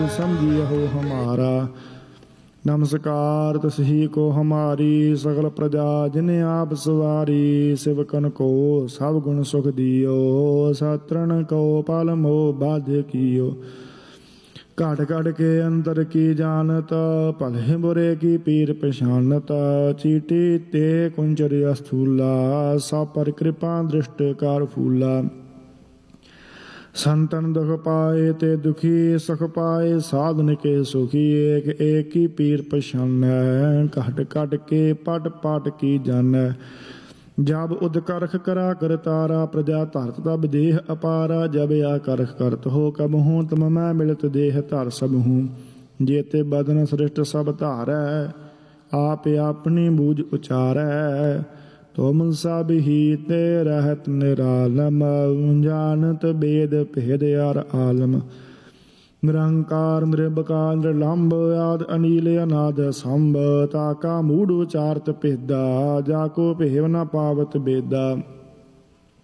समझिए हमारा। नमस्कार तसही को हमारी, सकल प्रजा जिन आप सवारी। सेवकन को सब गुण सुख दियो, सतरण को पाल मोह बाध्य कियो। घट घट के अंतर की जानत, भले बुरे की पीर पहचानत। चीटी ते कुंचर अस्थूला, सब पर कृपा दृष्ट कार फूला। संतन दुख पाए ते दुखी, सुख पाए साधन के सुखी। एक एक की पीर पहचान, घट घट के पट पट की जान। जब उदकरख करा कर तारा, प्रजा धरत तब देह अपारा। जब या करख करत हो कब हूँ, तम मैं मिलत देह धर सब हूँ। जेते बदन सृष्ट सब धारै, आप अपनी बूझ उचारै। तुम सब ही ते रहत निरालम, जानत वेद भेद अर आलम। निरंकार निर्विकार निर्लंब, आद अनिल अनाद संभ। ताका मूढ़ उचारत भेदा, जाको भेव न पावत बेदा।